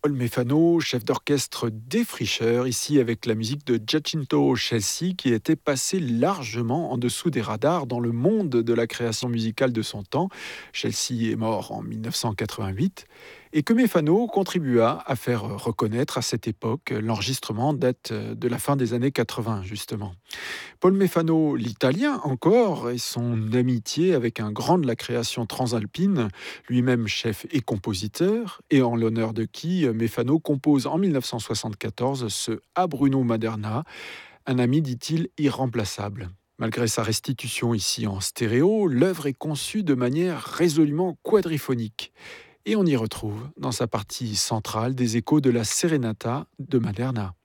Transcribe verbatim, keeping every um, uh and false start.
Paul Mefano, chef d'orchestre défricheur, ici avec la musique de Giacinto Chelsea, qui était passé largement en dessous des radars dans le monde de la création musicale de son temps. Chelsea est mort en mille neuf cent quatre-vingt-huit et que Mefano contribua à faire reconnaître à cette époque. L'enregistrement date de la fin des années quatre-vingts, justement. Paul Mefano, l'italien encore, et son amitié avec un grand de la création transalpine, lui-même chef et compositeur, et en l'honneur de qui Mefano compose en mille neuf cent soixante-quatorze ce A Bruno Maderna, un ami, dit-il, irremplaçable. Malgré sa restitution ici en stéréo, l'œuvre est conçue de manière résolument quadriphonique. Et on y retrouve, dans sa partie centrale, des échos de la Serenata de Maderna.